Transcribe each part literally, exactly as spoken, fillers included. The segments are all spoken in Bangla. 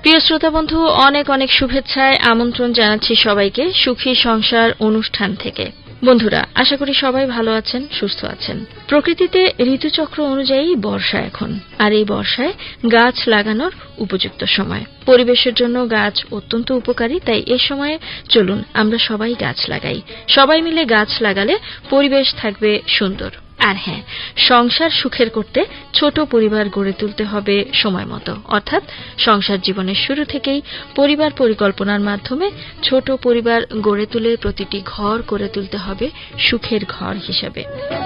প্রিয় শ্রোতা বন্ধু, অনেক অনেক শুভেচ্ছায় আমন্ত্রণ জানাচ্ছি সবাইকে সুখী সংসার অনুষ্ঠান থেকে। বন্ধুরা, আশা করি সবাই ভালো আছেন, সুস্থ আছেন। প্রকৃতিতে ঋতুচক্র অনুযায়ী বর্ষা এখন, আর এই বর্ষায় গাছ লাগানোর উপযুক্ত সময়। পরিবেশের জন্য গাছ অত্যন্ত উপকারী, তাই এ সময়ে চলুন আমরা সবাই গাছ লাগাই। সবাই মিলে গাছ লাগালে পরিবেশ থাকবে সুন্দর। আর হ্যাঁ, সংসার সুখের করতে ছোট পরিবার গড়ে তুলতে হবে সময় মতো, অর্থাৎ সংসার জীবনের শুরু থেকেই পরিবার পরিকল্পনার মাধ্যমে ছোট পরিবার গড়ে তুলে প্রতিটি ঘর করে তুলতে হবে সুখের ঘর হিসেবে।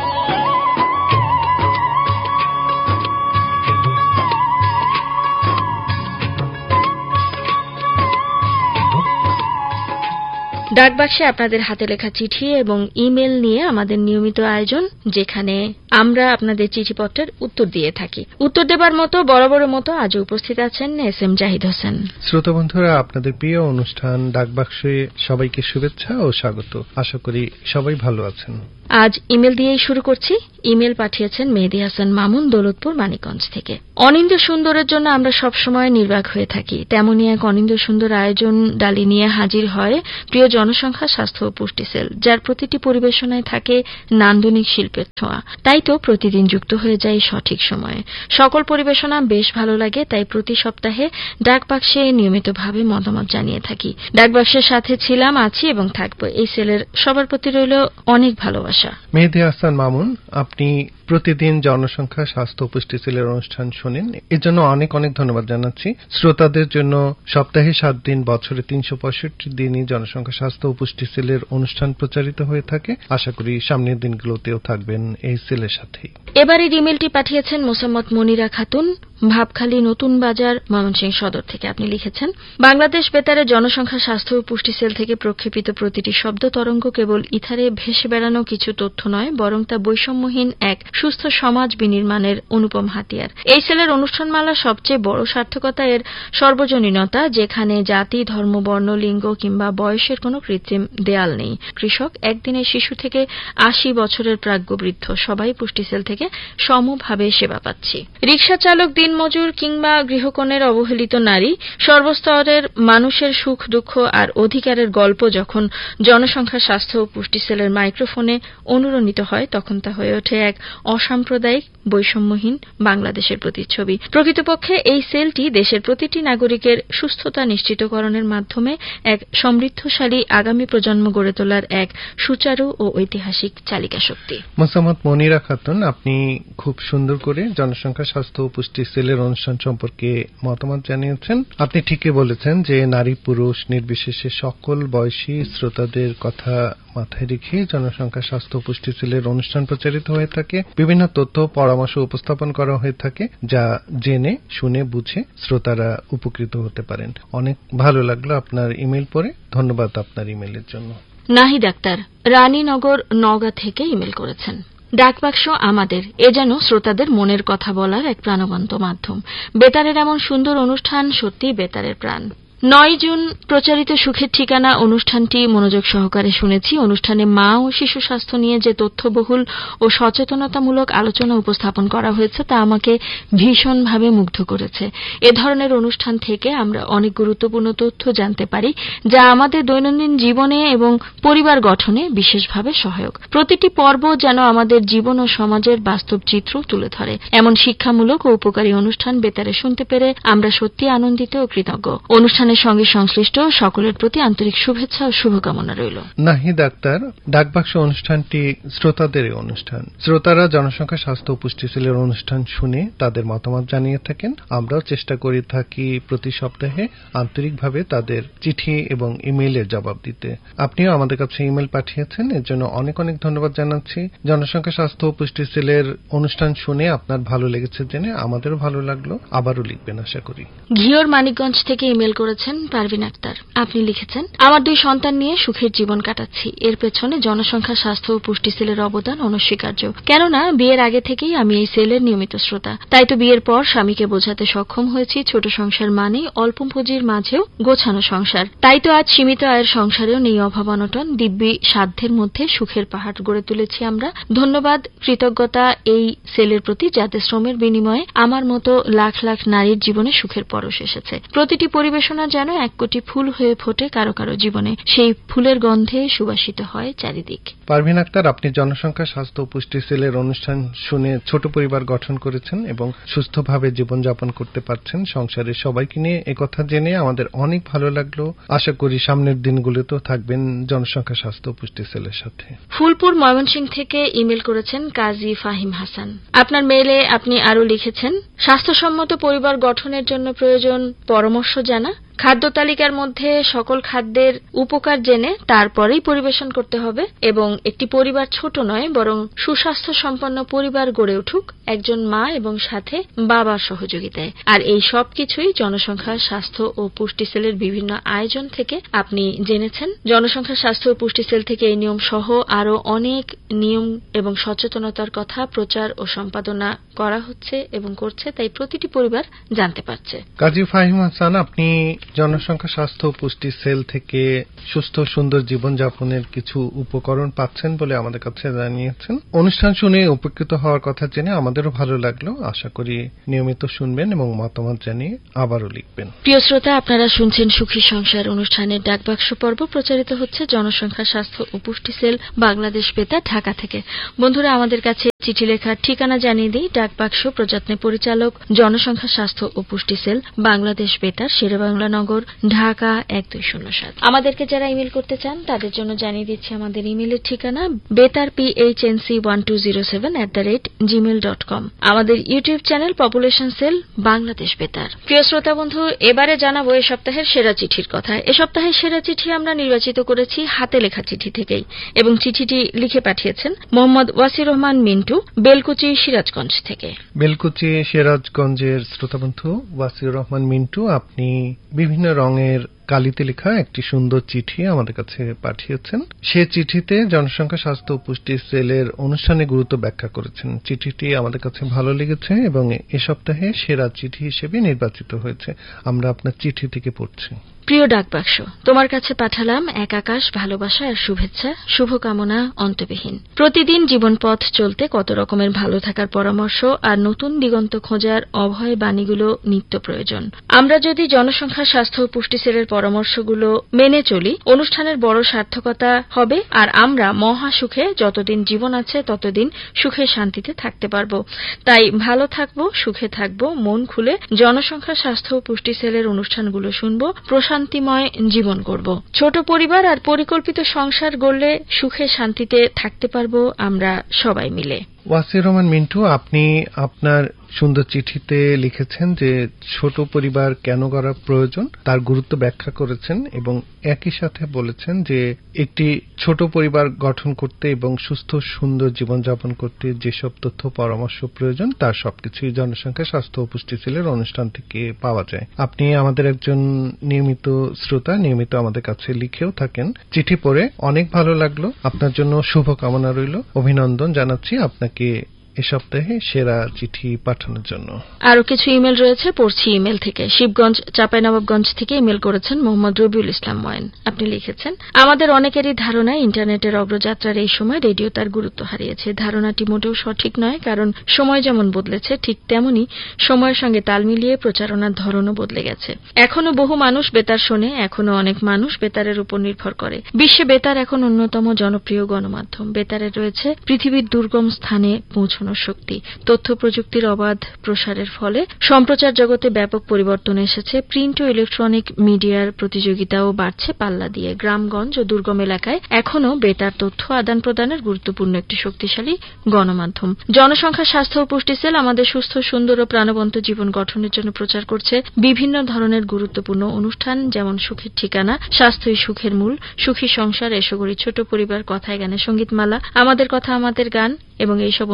ডাকবাক্সে আপনাদের হাতে লেখা চিঠি এবং ইমেল নিয়ে আমাদের নিয়মিত আয়োজন, যেখানে আমরা আপনাদের চিঠিপত্রের উত্তর দিয়ে থাকি। উত্তর দেবার মতো বরাবরের মতো আজ উপস্থিত আছেন এস এম জাহিদ হোসেন। শ্রোতা বন্ধুরা, আপনাদের প্রিয় অনুষ্ঠান ডাকবাক্সে সবাইকে শুভেচ্ছা ও স্বাগত। আশা করি সবাই ভালো আছেন। আজ ইমেল দিয়েই শুরু করছি। ইমেল পাঠিয়েছেন মেহেদী হাসান মামুন, দৌলতপুর, মানিকগঞ্জ থেকে। অনিন্দ্য সুন্দরের জন্য আমরা সবসময় নির্বাক হয়ে থাকি, তেমনি এক অনিন্দ্য সুন্দর আয়োজন ডালি নিয়ে হাজির হয় প্রিয় জনসংখ্যা স্বাস্থ্য ও পুষ্টি সেল, যার প্রতিটি পরিবেশনায় থাকে নান্দনিক শিল্পের ছোঁয়া। তাই তো প্রতিদিন যুক্ত হয়ে যায় সঠিক সময়ে। সকল পরিবেশনা বেশ ভালো লাগে, তাই প্রতি সপ্তাহে ডাকবাক্সে নিয়মিতভাবে মতামত জানিয়ে থাকি। ডাকবাক্সের সাথে ছিলাম, আছি এবং থাকবো। এই সেলের সবার প্রতি রইল অনেক ভালোবাসা। মেহেদী হাসান মামুন, আপনি প্রতিদিন জনসংখ্যা স্বাস্থ্য পুষ্টি সেলের অনুষ্ঠান শোনেন, এর জন্য অনেক অনেক ধন্যবাদ জানাচ্ছি। শ্রোতাদের জন্য সপ্তাহে সাত দিন, বছরে তিনশো পঁয়ষট্টি দিনই জনসংখ্যা স্বাস্থ্য ও পুষ্টি সেলের অনুষ্ঠান প্রচারিত হয়ে থাকে। আশা করি সামনের দিনগুলোতেও থাকবেন এই সেলের সাথেই। এবারের ইমেলটি পাঠিয়েছেন মোসাম্মত মনিরা খাতুন, ভাবখালী, নতুন বাজার, ময়মনসিংহ সদর থেকে। আপনি লিখেছেন, বাংলাদেশ বেতারের জনসংখ্যা স্বাস্থ্য ও পুষ্টি সেল থেকে প্রক্ষেপিত প্রতিটি শব্দ তরঙ্গ কেবল ইথারে ভেসে বেড়ানো কিছু তথ্য নয়, বরং তা বৈষম্যহীন এক সুস্থ সমাজ বিনির্মাণের অনুপম হাতিয়ার। এই সেলের অনুষ্ঠানমালার সবচেয়ে বড় সার্থকতা এর সর্বজনীনতা, যেখানে জাতি, ধর্ম, বর্ণ, লিঙ্গ কিংবা বয়সের কোনো কৃত্রিম দেয়াল নেই। কৃষক, একদিনের শিশু থেকে আশি বছরের প্রাজ্ঞ বৃদ্ধ, সবাই পুষ্টি সেল থেকে সমভাবে সেবা পাচ্ছি। রিকশা চালক, দিনমজুর কিংবা গৃহকোণের অবহেলিত নারী, সর্বস্তরের মানুষের সুখ দুঃখ আর অধিকারের গল্প যখন জনসংখ্যা স্বাস্থ্য ও পুষ্টি সেলের মাইক্রোফোনে অনুরণিত হয়, তখন তা হয়ে ওঠে এক অসাম্প্রদায়িক বৈষম্যহীন বাংলাদেশের প্রতিচ্ছবি। প্রকৃতপক্ষে এই সেলটি দেশের প্রতিটি নাগরিকের সুস্থতা নিশ্চিতকরণের মাধ্যমে এক সমৃদ্ধশালী আগামী প্রজন্ম গড়ে তোলার এক সুচারু ও ঐতিহাসিক চালিকা শক্তি। মোসাম্মত মনিরা খাতুন, আপনি খুব সুন্দর করে জনসংখ্যা স্বাস্থ্য ও পুষ্টি সেলের অনুষ্ঠান সম্পর্কে মতামত জানিয়েছেন। আপনি ঠিকই বলেছেন যে নারী পুরুষ নির্বিশেষে সকল বয়সী শ্রোতাদের কথা মাথায় রেখে জনসংখ্যা স্বাস্থ্য ও পুষ্টি সেলের অনুষ্ঠান প্রচারিত হয়ে থাকে। বিভিন্ন তথ্য পরামর্শ উপস্থাপন করা হয়ে থাকে, যা জেনে শুনে বুঝে শ্রোতারা উপকৃত হতে পারেন। অনেক ভালো লাগলো আপনার ইমেল পড়ে। ধন্যবাদ আপনার ইমেলের জন্য। নাহিদ আক্তার, রানীনগর, নওগাঁ থেকে ইমেল করেছেন। ডাকবাক্স আমাদের, এ যেন শ্রোতাদের মনের কথা বলার এক প্রাণবন্ত মাধ্যম। বেতারের এমন সুন্দর অনুষ্ঠান সত্যি বেতারের প্রাণ। নয় জুন প্রচারিত সুখের ঠিকানা অনুষ্ঠানটি মনোযোগ সহকারে শুনেছি। অনুষ্ঠানে মা ও শিশু স্বাস্থ্য নিয়ে যে তথ্যবহুল ও সচেতনতামূলক আলোচনা উপস্থাপন করা হয়েছে তা আমাকে ভীষণভাবে মুগ্ধ করেছে। এ ধরনের অনুষ্ঠান থেকে আমরা অনেক গুরুত্বপূর্ণ তথ্য জানতে পারি, যা আমাদের দৈনন্দিন জীবনে এবং পরিবার গঠনে বিশেষভাবে সহায়ক। প্রতিটি পর্ব যেন আমাদের জীবন ও সমাজের বাস্তব চিত্র তুলে ধরে। এমন শিক্ষামূলক ও উপকারী অনুষ্ঠান বেতারে শুনতে পেরে আমরা সত্যি আনন্দিত ও কৃতজ্ঞ। অনুষ্ঠান সঙ্গে সংশ্লিষ্ট সকলের প্রতি আন্তরিক শুভেচ্ছা ও শুভকামনা রইল। নাহিদ আক্তার, ডাকবাক্স অনুষ্ঠানটি শ্রোতাদের অনুষ্ঠান। শ্রোতারা জনসংখ্যা স্বাস্থ্য ও পুষ্টি সেলের অনুষ্ঠান শুনে তাদের মতামত জানিয়ে থাকেন। আমরাও চেষ্টা করে থাকি প্রতি সপ্তাহে আন্তরিকভাবে তাদের চিঠি এবং ইমেইলের জবাব দিতে। আপনিও আমাদের কাছে ইমেল পাঠিয়েছেন, এর জন্য অনেক অনেক ধন্যবাদ জানাচ্ছি। জনসংখ্যা স্বাস্থ্য ও পুষ্টি সেলের অনুষ্ঠান শুনে আপনার ভালো লেগেছে জেনে আমাদেরও ভালো লাগলো। আবারও লিখবেন আশা করি। ঘিওর, মানিকগঞ্জ থেকে ইমেল করেছেন করেছেন পারভিন আক্তার। আপনি লিখেছেন, আমার দুই সন্তান নিয়ে সুখের জীবন কাটাচ্ছি। এর পেছনে জনসংখ্যা স্বাস্থ্য ও পুষ্টি সেলের অবদান অনস্বীকার্য। কেননা বিয়ের আগে থেকেই আমি এই সেলের নিয়মিত শ্রোতা। তাই তো বিয়ের পর স্বামীকে বোঝাতে সক্ষম হয়েছি ছোট সংসার মানেই অল্প পুঁজির মাঝেও গোছানো সংসার। তাই তো আজ সীমিত আয়ের সংসারেও নেই অভাব অনটন, দিব্যি সাধ্যের মধ্যে সুখের পাহাড় গড়ে তুলেছি আমরা। ধন্যবাদ, কৃতজ্ঞতা এই সেলের প্রতি, যাতে শ্রমের বিনিময়ে আমার মতো লাখ লাখ নারীর জীবনে সুখের পরশ এসেছে। প্রতিটি পরিবেশনা যেন এক কোটি ফুল হয়ে ফোটে কারো কারো জীবনে, সেই ফুলের গন্ধে সুবাসিত হয় চারিদিক। পারভিন আক্তার, আপনি জনসংখ্যা স্বাস্থ্য ও পুষ্টি সেলের অনুষ্ঠান শুনে ছোট পরিবার গঠন করেছেন এবং সুস্থভাবে জীবনযাপন করতে পারছেন সংসারের সবাইকে নিয়ে। একথা জেনে আমাদের অনেক ভালো লাগলো। আশা করি সামনের দিনগুলোতেও থাকবেন জনসংখ্যা স্বাস্থ্য ও পুষ্টি সেলের সাথে। ফুলপুর ময়মনসিংহ থেকে ইমেল করেছেন কাজী ফাহিম হাসান। আপনার মেইলে আপনি আরো লিখেছেন, স্বাস্থ্যসম্মত পরিবার গঠনের জন্য প্রয়োজন পরামর্শ জানা, খাদ্য তালিকার মধ্যে সকল খাদ্যের উপকার জেনে তারপরেই পরিবেশন করতে হবে এবং একটি পরিবার ছোট নয় বরং সুস্বাস্থ্য সম্পন্ন পরিবার গড়ে উঠুক একজন মা এবং সাথে বাবার সহযোগিতায়। আর এই সব কিছুই জনসংখ্যা স্বাস্থ্য ও পুষ্টি সেলের বিভিন্ন আয়োজন থেকে আপনি জেনেছেন। জনসংখ্যা স্বাস্থ্য ও পুষ্টি সেল থেকে এই নিয়ম সহ আরো অনেক নিয়ম এবং সচেতনতার কথা প্রচার ও সম্পাদনা করা হচ্ছে এবং করছে, তাই প্রতিটি পরিবার জানতে পারছে। কাজী ফাহিম হাসান, আপনি জনসংখ্যা স্বাস্থ্য ও পুষ্টি সেল থেকে সুস্থ সুন্দর জীবনযাপনের কিছু উপকরণ পাচ্ছেন বলে আমাদের কাছে জানিয়েছেন। অনুষ্ঠান শুনে উপকৃত হওয়ার কথা জেনে আমাদেরও ভালো লাগলো। আশা করি নিয়মিত শুনবেন এবং মতামত জানিয়ে আবারও লিখবেন। প্রিয় শ্রোতা, আপনারা শুনছেন সুখী সংসার অনুষ্ঠানের ডাকবাক্স পর্ব। প্রচারিত হচ্ছে জনসংখ্যা স্বাস্থ্য ও পুষ্টি সেল বাংলাদেশ বেতার, ঢাকা থেকে। বন্ধুরা, আমাদের কাছে চিঠি লেখার ঠিকানা জানিয়ে দিই। ডাকবাক্স, প্রযত্নে পরিচালক, জনসংখ্যা স্বাস্থ্য ও পুষ্টি সেল বাংলাদেশ বেতার, শেরেবাংলা নগর, ঢাকা এক দুই শূন্য সাত। আমাদেরকে যারা ইমেল করতে চান তাদের জন্য জানিয়ে দিচ্ছি আমাদের ইমেলের ঠিকানা বেতার PHNC one two zero seven at the rate Gmail dot com. আমাদের YouTube channel population sell Bangladesh বেতার। প্রিয় শ্রোতা বন্ধু, এবারে জানাবো এ সপ্তাহের সেরা চিঠির কথা। এ সপ্তাহের সেরা চিঠি আমরা নির্বাচিত করেছি হাতে লেখা চিঠি থেকেই এবং চিঠিটি লিখে পাঠিয়েছেন মোহাম্মদ ওয়াসির রহমান মিন্টু, বেলকুচি, সিরাজগঞ্জ থেকে। বেলকুচি, সিরাজগঞ্জের শ্রোতা বন্ধু ওয়াসির রহমান মিন্টু, আপনি বিভিন্ন রঙের কালিতে লেখা একটি সুন্দর চিঠি আমাদের কাছে পাঠিয়েছেন। সে চিঠিতে জনসংখ্যা স্বাস্থ্য ও পুষ্টি সেলের অনুষ্ঠানে গুরুত্ব ব্যাখ্যা করেছেন। চিঠিটি আমাদের কাছে ভালো লেগেছে এবং এ সপ্তাহে সেরা চিঠি হিসেবে নির্বাচিত হয়েছে। আমরা আপনার চিঠি থেকে পড়ছি। প্রিয় ডাকবাক্স, তোমার কাছে পাঠালাম এক আকাশ ভালোবাসা আর শুভেচ্ছা, শুভকামনা অন্তবিহীন। প্রতিদিন জীবন পথ চলতে কত রকমের ভালো থাকার পরামর্শ আর নতুন দিগন্ত খোঁজার অভয় বাণীগুলো নিত্য প্রয়োজন। আমরা যদি জনসংখ্যা স্বাস্থ্য ও পুষ্টি সেলের পরামর্শগুলো মেনে চলি, অনুষ্ঠানের বড় সার্থকতা হবে আর আমরা মহা সুখে যতদিন জীবন আছে ততদিন সুখে শান্তিতে থাকতে পারব। তাই ভালো থাকবো, সুখে থাকবো, মন খুলে জনসংখ্যা স্বাস্থ্য ও পুষ্টি সেলের অনুষ্ঠানগুলো শুনবো, শান্তিময় জীবন করব। ছোট পরিবার আর পরিকল্পিত সংসার গড়লে সুখে শান্তিতে থাকতে পারবো আমরা সবাই মিলে। ওয়াসির রহমান মিন্টু, আপনি আপনার সুন্দর চিঠিতে লিখেছেন যে ছোট পরিবার কেন গড়া প্রয়োজন তার গুরুত্ব ব্যাখ্যা করেছেন এবং একই সাথে বলেছেন যে একটি ছোট পরিবার গঠন করতে এবং সুস্থ সুন্দর জীবনযাপন করতে যেসব তথ্য পরামর্শ প্রয়োজন তার সবকিছুই জনসংখ্যা স্বাস্থ্য ও পুষ্টি সেলের অনুষ্ঠান থেকে পাওয়া যায়। আপনি আমাদের একজন নিয়মিত শ্রোতা, নিয়মিত আমাদের কাছে লিখেও থাকেন। চিঠি পড়ে অনেক ভালো লাগলো। আপনার জন্য শুভকামনা রইল। অভিনন্দন জানাচ্ছি আপনাকে এ সপ্তাহে সেরা চিঠি পাঠানোর জন্য। আরো কিছু ইমেল রয়েছে, পড়ছি ইমেল থেকে। শিবগঞ্জ, চাঁপাইনবাবগঞ্জ থেকে ইমেল করেছেন মোহাম্মদ রবিউল ইসলাম ময়েন। আপনি লিখেছেন, আমাদের অনেকেরই ধারণা ইন্টারনেটের অগ্রযাত্রার এই সময় রেডিও তার গুরুত্ব হারিয়েছে। ধারণাটি মোটেও সঠিক নয়, কারণ সময় যেমন বদলেছে ঠিক তেমনি সময়ের সঙ্গে তাল মিলিয়ে প্রচারণার ধরনও বদলে গেছে। এখনো বহু মানুষ বেতার শোনে, এখনো অনেক মানুষ বেতারের উপর নির্ভর করে। বিশ্বে বেতার এখন অন্যতম জনপ্রিয় গণমাধ্যম। বেতারে রয়েছে পৃথিবীর দুর্গম স্থানে পৌঁছানো শক্তি। তথ্য প্রযুক্তির অবাধ প্রসারের ফলে সম্প্রচার জগতে ব্যাপক পরিবর্তন এসেছে। প্রিন্ট ও ইলেকট্রনিক মিডিয়ার প্রতিযোগিতাও বাড়ছে পাল্লা দিয়ে। গ্রামগঞ্জ ও দুর্গম এলাকায় এখনও বেতার তথ্য আদান প্রদানের গুরুত্বপূর্ণ একটি শক্তিশালী গণমাধ্যম। জনসংখ্যা স্বাস্থ্য ও পুষ্টি সেল আমাদের সুস্থ, সুন্দর ও প্রাণবন্ত জীবন গঠনের জন্য প্রচার করছে বিভিন্ন ধরনের গুরুত্বপূর্ণ অনুষ্ঠান, যেমন সুখের ঠিকানা, স্বাস্থ্যই সুখের মূল, সুখী সংসার, এসো গড়ি ছোট পরিবার, কথায় গানে সঙ্গীতমালা, আমাদের কথা আমাদের গান এবং এইসব অনুষ্ঠানে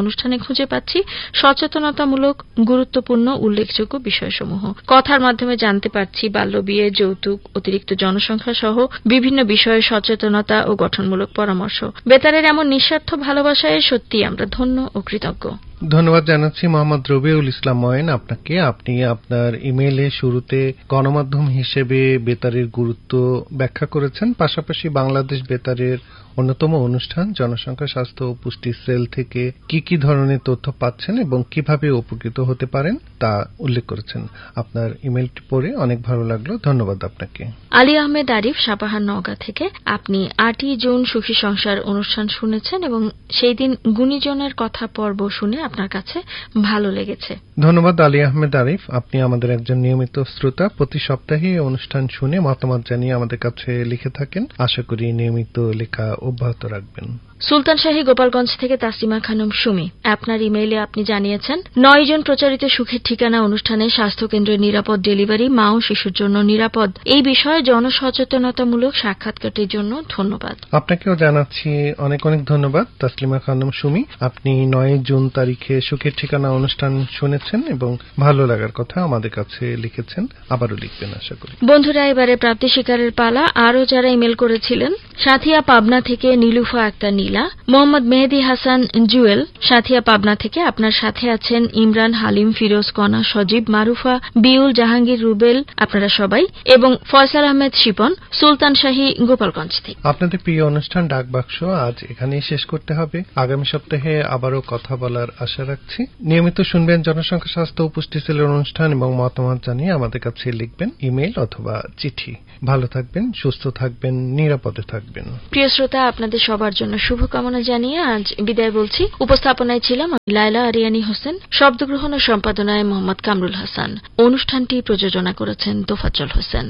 খুঁজে পাচ্ছি সচেতনতামূলক গুরুত্বপূর্ণ উল্লেখযোগ্য বিষয়সমূহ। কথার মাধ্যমে জানতে পারছি বাল্যবিয়ে, যৌতুক, অতিরিক্ত জনসংখ্যা সহ বিভিন্ন বিষয়ে সচেতনতা ও গঠনমূলক পরামর্শ। বেতারের এমন নিঃস্বার্থ ভালোবাসায় সত্যি আমরা ধন্য ও কৃতজ্ঞ। ধন্যবাদ জানাচ্ছি মোহাম্মদ রবিউল ইসলাম ময়েন আপনাকে। আপনি আপনার ইমেইলে শুরুতে গণমাধ্যম হিসেবে বেতারের গুরুত্ব ব্যাখ্যা করেছেন, পাশাপাশি বাংলাদেশ বেতারের অন্যতম অনুষ্ঠান জনসংখ্যা স্বাস্থ্য ও পুষ্টি সেল থেকে কি কি ধরনের তথ্য পাচ্ছেন এবং কিভাবে উপকৃত হতে পারেন তা উল্লেখ করেছেন। আপনার ইমেইলটি পড়ে অনেক ভালো লাগলো, ধন্যবাদ আপনাকে। আলী আহমেদ আরিফ, সাপাহার, নওগাঁ থেকে আপনি আটই জুন সুখী সংসার অনুষ্ঠান শুনেছেন এবং সেই দিন গুণীজনের কথা পর্ব শুনে আপনার কাছে ভালো লেগেছে। ধন্যবাদ আলী আহমেদ আরিফ, আপনি আমাদের একজন নিয়মিত শ্রোতা। প্রতি সপ্তাহে অনুষ্ঠান শুনে মতামত জানিয়ে আমাদের কাছে লিখে থাকেন। আশা করি নিয়মিত লেখা অব্যাহত রাখবেন। সুলতান শাহী, গোপালগঞ্জ থেকে তাসলিমা খানম সুমি, আপনার ইমেইলে আপনি জানিয়েছেন নয় জন প্রচারিত সুখের ঠিকানা অনুষ্ঠানে স্বাস্থ্যকেন্দ্রের নিরাপদ ডেলিভারি, মা ও শিশুর জন্য নিরাপদ, এই বিষয়ে জনসচেতনতামূলক সাক্ষাৎকারটির জন্য ধন্যবাদ। আপনাকেও জানাচ্ছি অনেক অনেক ধন্যবাদ তাসলিমা খানম সুমি। আপনি নয় জুন তারিখে সুখের ঠিকানা অনুষ্ঠান শুনেছেন এবং ভালো লাগার কথা আমাদের কাছে লিখেছেন, আবারও লিখবেন আশা করি। বন্ধুরা, এবারে প্রাপ্তি শিকারের পালা। আরও যারা ইমেল করেছিলেন, সাথিয়া পাবনা থেকে নীলুফা আক্তার নীলা, মোহাম্মদ মেহেদি হাসান জুয়েল, সাথিয়া পাবনা থেকে আপনার সাথে আছেন ইমরান, হালিম, ফিরোজ, কণা, সজীব, মারুফা, বিউল, জাহাঙ্গীর, রুবেল, আপনারা সবাই, এবং ফয়সাল আহমেদ শিপন, সুলতান শাহী, গোপালগঞ্জ থেকে। আপনাদের প্রিয় অনুষ্ঠান ডাকবাক্স আজ এখানেই শেষ করতে হবে। আগামী সপ্তাহে আবারও কথা বলার আশা রাখছি। নিয়মিত শুনবেন জনসংখ্যা স্বাস্থ্য ও পুষ্টি সেলের অনুষ্ঠান এবং মতামত জানিয়ে আমাদের কাছে লিখবেন ইমেইল অথবা চিঠি। ভালো থাকবেন, সুস্থ থাকবেন, নিরাপদে থাকবেন। প্রিয় শ্রোতা, আপনাদের সবার জন্য শুভকামনা জানিয়ে আজ বিদায় বলছি। উপস্থাপনায় ছিলাম লায়লা আরিয়ানী হোসেন, শব্দগ্রহণ ও সম্পাদনায় মোহাম্মদ কামরুল হাসান। অনুষ্ঠানটি প্রযোজনা করেছেন তোফাজ্জল হোসেন।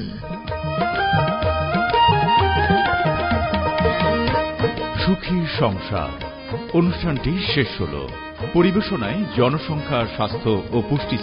সুখী সংসার অনুষ্ঠানটি শেষ হল। পরিবেশনায় জনসংখ্যা স্বাস্থ্য ও পুষ্টি